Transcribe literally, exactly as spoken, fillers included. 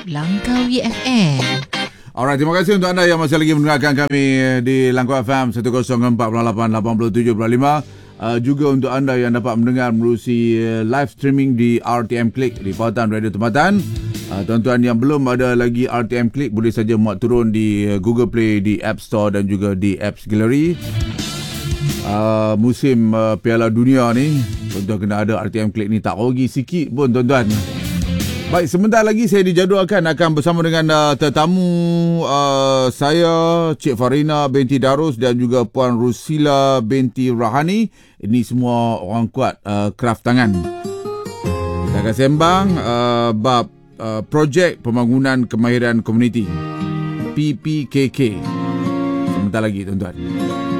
Langkawi F M. Alright, terima kasih untuk anda yang masih lagi mendengarkan kami di Langkawi F M seratus empat puluh lapan lapan puluh tujuh lima. Uh, juga untuk anda yang dapat mendengar melalui uh, live streaming di R T M Click di Pautan Radio Tempatan. Uh, tuan-tuan yang belum ada lagi R T M Click boleh saja muat turun di uh, Google Play, di App Store dan juga di Apps Gallery. Uh, musim uh, Piala Dunia ni, tuan-tuan kena ada R T M Click ni, tak rugi sikit pun tuan-tuan. Baik, sebentar lagi saya dijadualkan akan bersama dengan uh, tetamu uh, saya, Cik Farina binti Darus dan juga Puan Rusila binti Rahani. Ini semua orang kuat uh, kraft tangan. Kita akan sembang uh, bab uh, projek pembangunan kemahiran komuniti P P K K. Sebentar lagi tuan-tuan.